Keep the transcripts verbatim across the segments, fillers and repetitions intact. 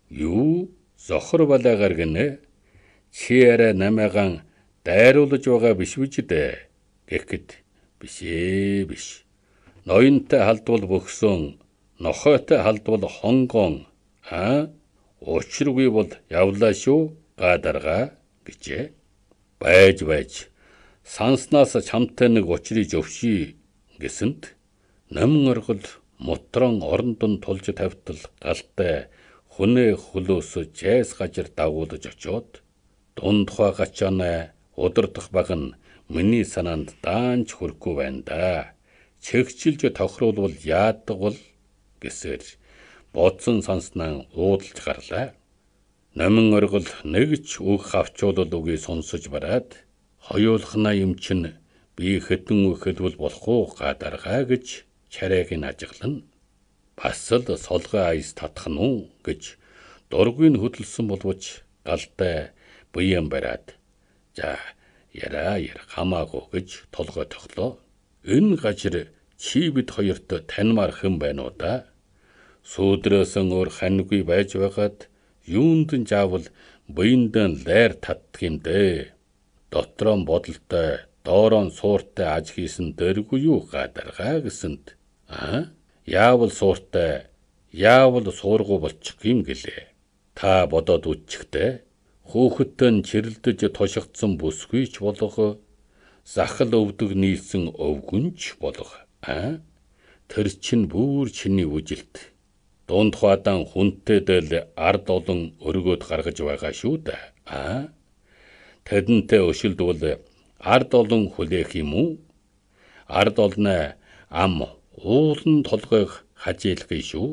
Юу зохор балаагаар гинэ? Чи арай намайгаан дайруулж байгаа биш үз дээ. Гэхэд биш ээ биш. Ноёнтой халдвал бөхсөн, нохойтой халдвал хонгон. Аа? Учиргүй бол явлаа шүү гадаргаа гэжээ. Байж байж. Санснаас чамтай нэг учрыг өвший гэсэнд номин оргил мутран орондон тулж тавьтал галтай хүнээ хөлөөс жайс гажир дагуулж очоод дундхой гачаанаа удирдах баг нь миний санаанд даанч хүрэхгүй байна да. Чигчилж тохируулвал яадаг бол гэсээр бодсон санснаа уудалж гарлаа. Номин оргил нэгч үг хавчуулал үгийг сонсож бараад хоёулахна юм чин би хэдэн үг хэлбэл болох уу гадаргаа гэж чарайг нь ажиглана. Бас л солгой айс татах нь уу гэж дургийг хөдөлсөн боловч галтай буян бариад за яраа яр хамаагүй гэж толгой тоглоо. Энэ гажир чи бид хоёрт таньмаар хэн байна уу да? Сүүдрөөсөн өөр ханьгүй байж байгаад юунд нь заавал буяндан лайр татдаг юм дээ. Дотроо бодолтой, доороо сууртай аж хийсэн дэргүй юу гадаргаа гэсэнд аа яавал сууртай, яавал суургу болчих юм гэлээ. Та бодоод үтчихтэй. Хүүхэдтэй нь чирэлдэж тушигдсан бүсгүй ч болох, захал өвдөг нийлсэн өвгөнч болох. Аа тэр чин бүр чиний үжилт. Дунд хаадан хүнтэй дэл ард олон өргөөд гаргаж байгаа шүү дээ. Аа тэдэнтэй өшөлдвөл ард олон хүлээх юм уу? Ард олноо ам уулан толгойг хажийлгий шүү.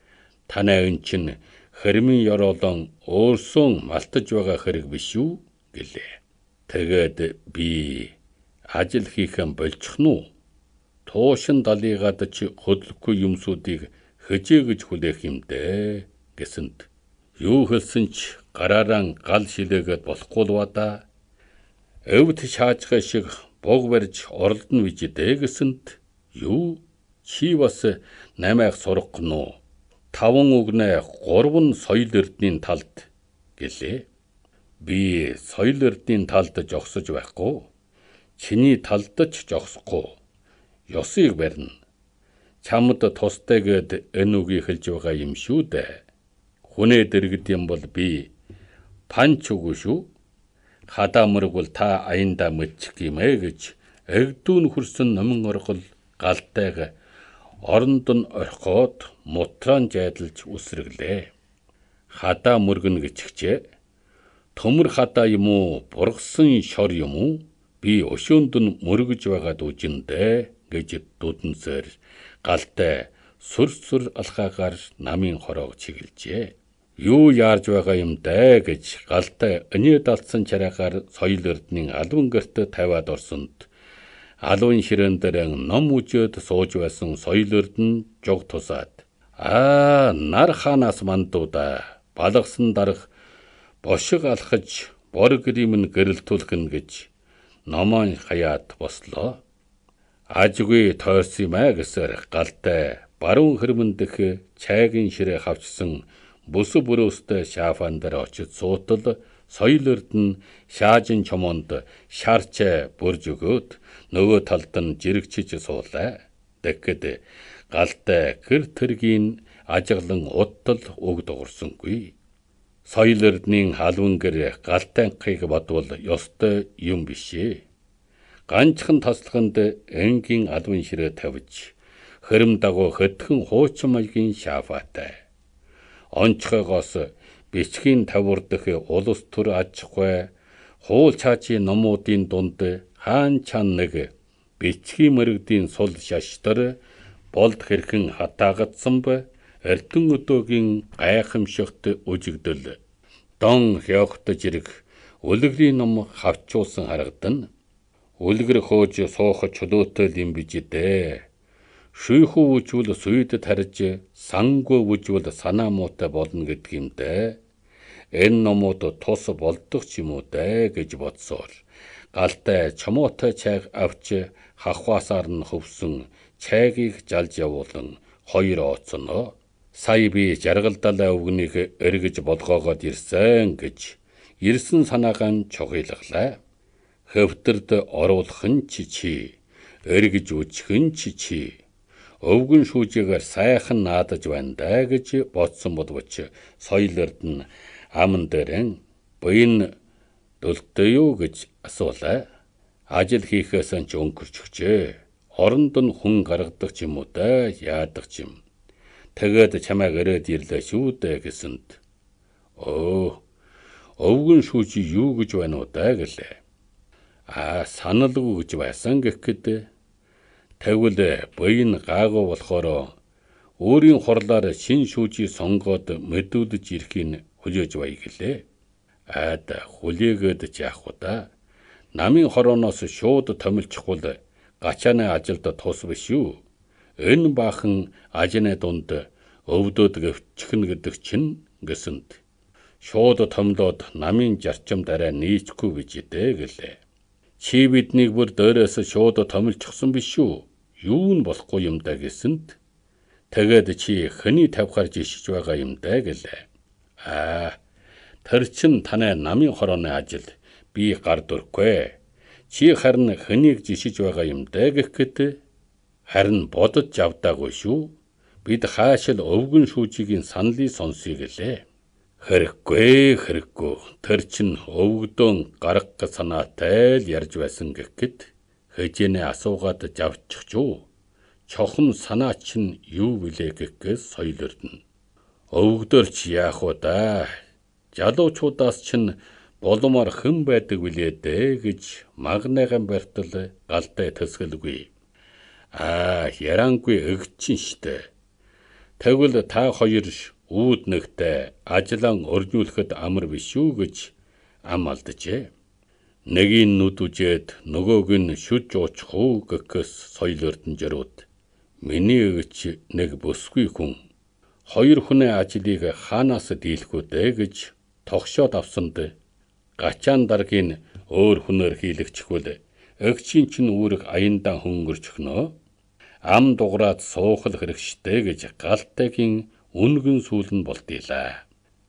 Танай эн чин хэрмэн ёроолон өөрсөө малтаж байгаа хэрэг биш үү гэлээ. Тэгээд би ажил хийхэн болчих нь уу? Туушин далигаад чи хөдлөхгүй юмсуудыг хэжээгэж хүлээх юм дээ гэсэнд юу хэлсэн ч гараараа гал шилээгээд болохгүй л бада. Өвд шаажхай шиг буг барьж оролдно гэж дээ гэсэнд юу чи бас намайг сурах нь уу? Таван үгнэ гурван соёл эрдний талд гэлээ. Би соёл эрдний талд жогсож байхгүй. Чиний талд ч жогсохгүй. Ёсыг барина. Чамд тустай гэд энэ үгийг хэлж байгаа юм шүү дээ. Хүнээ дэргэд юм бол би панч үгүй шүү. Хадаа мөргөл та аянда мэдчих юм ээ гэж эгдүүн хүрсэн номин оргил галтайг оронд нь орхиод мутран жайдалж үсрэглээ. Хадаа мөргөн гिचгчээ. Төмөр хадаа юм уу, бургасан шор юм уу? Би өшөөнд нь мөргөж байгаад үжиндээ гэж дудансаар галтай сүр сүр алхаагаар намын хороог чиглэжээ. Юу яарж байгаа юм даа гэж галтай өнөө далдсан чараагаар соёл эрдний алван гэрт тавиад орсонд алван ширээн дээр ном үжөөд сууж байсан соёл эрдэн жог тусаад аа нар ханаас мандуудаа балгасан дарах бошиг алхаж бор гэрийн гэрэлтүүлхэн гэж номон хаяад бослоо. Ажгүй тойрсон юм аа гэсээр галтай баруун хэрмэн дэх чайгийн ширээ хавчсан бүс бүрөөстэй шафан дээр очиж суутал соёл эрдэн шаажин чомонд шарч бүрж өгөөд нөгөө талд нь жирэгчиж суулаа. Тэгэхэд галтай гэр тэргийн ажиглан удтал үг дуурсангүй. Соёл эрдний халван гэр галтайнхыг бодвол ёстой юм бишээ. Ганчхан таслаханд энгийн алван ширээ тавьж хэрэм дагуу хөтгөн хуучин маягийн шафаатай. Онцгойгоос бичгийн тавурдах улс төр ачгүй хуул чаачийн номуудын дунд хаан чан нэг бичгийн мэрэгдийн сул шаштар болд хэрхэн хатаагдсан ба эрдэн өдөөгийн гайхамшигт үжигдэл дон хёгт жирэг үлгэрийн ном хавчуулсан харагдана. Үлгэр хөөж суух чөлөөтэй юм биж дээ. Шүйхүү үжвэл сүйд тарж санггүй үжвэл санаа муутай болно гэдэг юм дээ. Энэ номууд тус болдог ч юм уу дээ гэж бодсоор галтай чомоотой чайг авч хахвасаар нь хөвсөн чайгийг жалж явуулан хоёрооцоно. Сая би жаргалдалаа өвгнийг эргэж болгоогоод ирсэн гэж ирсэн санаагаа чухилглаа. Хөвтөрд оруулах нь чи чи, эргэж үжих нь чи чи. Өвгөн шүүжигээр сайхан наадаж байна даа гэж бодсон боловч соёлорд нь аман дээрэн буйн дөлтөө юу гэж асуулаа. Ажил хийхээс нь ч өнгөрч өгчээ. Оронд нь хүн гаргадаг ч юм уу да, яадаг ч юм. Тэгээд чамайг өрөөд ирлээ шүү дээ гэсэнд. Өө, өвгөн шүүжи юу гэж байна уу да гэлээ. Аа, саналгүй гэж байсан гэхэд тэгвэл буйн гаагуу болохоор өөрийн хорлоор шин шүүжи сонгоод мэдүүлж ирэхийг хүлээж бай гэлээ. Аад хүлээгээд ч яах вэ да. Намын хорооноос шууд томилчихвол гачааны ажилд тус биш юу. Энэ баахан ажины дунд өвдөд гөвчихнө гэдэг чинь гэсэнд. Шууд томлоод намын жарчим дараа нийцгүй гэж дээ гэлээ. Чи биднийг бүр доороос шууд томилчихсан биш үү? Юу нь болохгүй юм да гэсэнд. Тэгээд чи хөний тавхаар жишиж байгаа юм да гэлээ. Аа, тэр чин танай намын хорооны ажил би гар дүрхгүй. Чи харин хөнийг жишиж байгаа юм да гэхэд харин бодож авдаагүй шүү. Бид хаашил өвгөн шүүжигийн саналыг сонсъё гэлээ. Хэрэггүй, хэрэггүй. Тэр чин өвгдөн гарах санаатай л ярьж байсан гэхэд хэжээнэ асуугаад завчих чуу. Чохон санаа чинь юу вүлээ гэхээс соёлорд нь. Өвгдөр ч яах вэ да. Жалуучуудаас чинь боломоор хэн байдаг вүлээ дээ гэж магнайган бартал галтай төсгөлгүй. Аа, ярангүй өгчин штэ. Тэгвэл та хоёр үүд нэгтэй ажлан өрнүүлэхэд амар биш үү гэж ам алджээ. Нэгийн нүд үжээд нөгөөг нь шүж уучих уу гэхээс соёлорд нь жирүүд. Миний өгч нэг бүсгүй хүн. Хоёр хүний ажлыг хаанаас дийлэх үү гэж тогшоод авсанд гачаан даргийн өөр хүнээр хийлэгчихвэл өгчийн чинь үүрэг аяндаа хөнгөрч өгнө. Ам дуграад суухал хэрэгштэй гэж галтайгийн үнгэн сүүл нь болдъя.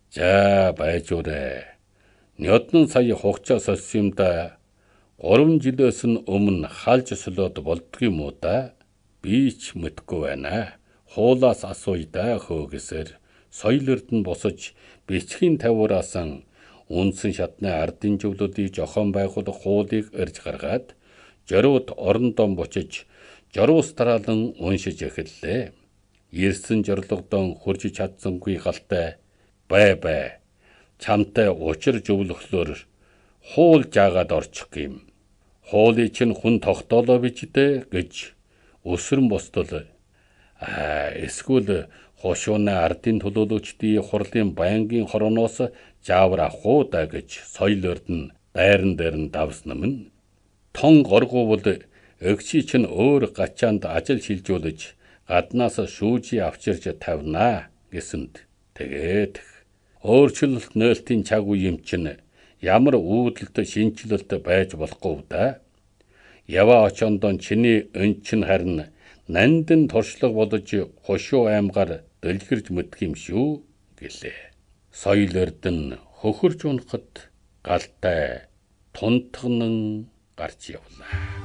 За байжуурэ. Нёднон сая хугацаа сольсон юм да. Гурван жилээс нь өмнө халж солиод болдгийм уу да. Би ч мэдгүй байна. Хуулаас асууя да хөө гэсээр соёлорд нь босож бичгийн тавуураасан үндсэн шатны ардын зөвлөлийг зохион байгуулах хуулийг ирж гаргаад жорууд орондоо бочиж жорвус тараалан уншиж эхэллээ. Ирсэн жорлогдон хурж чадсангүй галтай бай бай. Чамтай учир зөвлөхлөөр хуул жаагаад орчих юм. Хуулийг чинь хүн тогтоолоо бич дээ гэж өсрөн бостол. Аа, эсвэл хошууны ардын төлөөлөгчдийн хурлын байнгын хорооноос заавар авах уу да гэж соёлорд нь дайран дээр нь давснам нь. Тон горгуувал өгчий чинь өөр гачаанд ажил шилжүүлж гаднаас шүүжи авчирч тавнаа гэсэнд. Тэгээд өөрчлөлт нээлтийн цаг үе юм чинь ямар үүдэлт шинжилэлт байж болохгүй да. Ява очондон чиний өн чинь харин нандин туршлага болж хошуу аймгаар дэлгэрж мэдх юм шүү гэлээ. Соёлорд нь хөхөрж унахад галтай тунтгнан гарч явлаа.